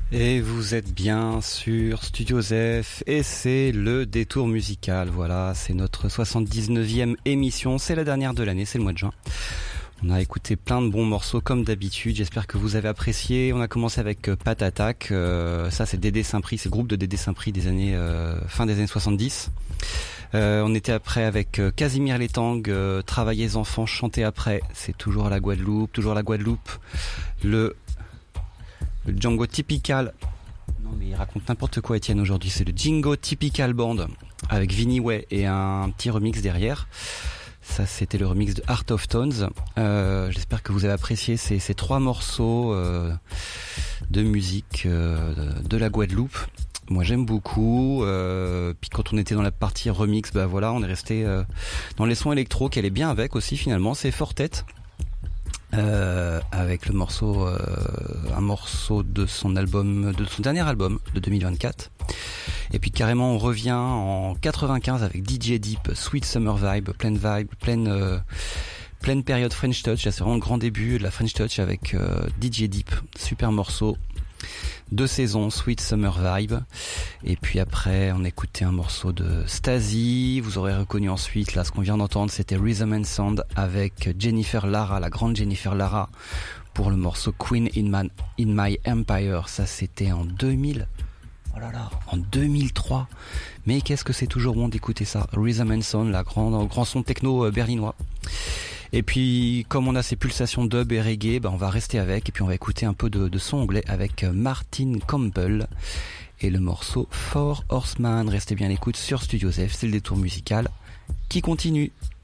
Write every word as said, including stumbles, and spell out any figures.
Et vous êtes bien sur Studio Zef et c'est le détour musical. Voilà, c'est notre soixante-dix-neuvième émission, c'est la dernière de l'année, c'est le mois de juin. On a écouté plein de bons morceaux comme d'habitude, j'espère que vous avez apprécié. On a commencé avec euh, Pat Attack, euh, ça c'est Dédé Saint-Prix, c'est le groupe de Dédé Saint-Prix des années euh, fin des années soixante-dix. Euh, on était après avec euh, Casimir Létang, euh, Travaillez enfants, chantez après, c'est toujours la Guadeloupe, toujours la Guadeloupe. Le Le Django Typical. Non mais il raconte n'importe quoi Étienne aujourd'hui. C'est le Django Typical Band avec Vinnie Way et un petit remix derrière. Ça c'était le remix de Art of Tones. Euh, j'espère que vous avez apprécié ces, ces trois morceaux euh, de musique euh, de la Guadeloupe. Moi j'aime beaucoup. Euh, puis quand on était dans la partie remix, bah voilà, on est resté euh, dans les sons électro qui allaient bien avec aussi finalement. C'est Fortet. Euh, avec le morceau, euh, un morceau de son album, de son dernier album de deux mille vingt-quatre. Et puis carrément on revient en quatre-vingt-quinze avec D J Deep, Sweet Summer Vibe, pleine vibe, pleine euh, pleine période French Touch. Là c'est vraiment le grand début de la French Touch avec euh, D J Deep, super morceau. Deux saisons, Sweet Summer Vibe. Et puis après, on écoutait un morceau de Stasi. Vous aurez reconnu ensuite, là, ce qu'on vient d'entendre, c'était Rhythm and Sound avec Jennifer Lara, la grande Jennifer Lara, pour le morceau Queen in, Man, in My Empire. Ça, c'était en deux mille. Oh là là, en deux mille trois. Mais qu'est-ce que c'est toujours bon d'écouter ça. Rhythm and Sound, la grande, grand son techno berlinois. Et puis, comme on a ces pulsations dub et reggae, bah on va rester avec, et puis on va écouter un peu de, de son anglais avec Martin Campbell et le morceau Four Horsemen. Restez bien à l'écoute sur Studio Zef, c'est le détour musical qui continue.